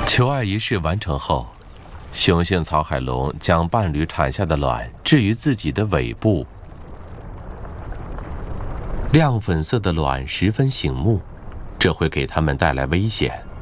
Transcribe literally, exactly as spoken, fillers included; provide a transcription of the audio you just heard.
求爱仪式完成后，雄性草海龙将伴侣产下的卵置于自己的尾部。亮粉色的卵十分醒目，这会给它们带来危险。